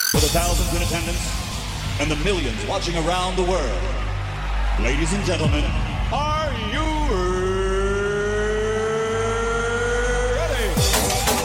For the thousands in attendance and the millions watching around the world, ladies and gentlemen, are you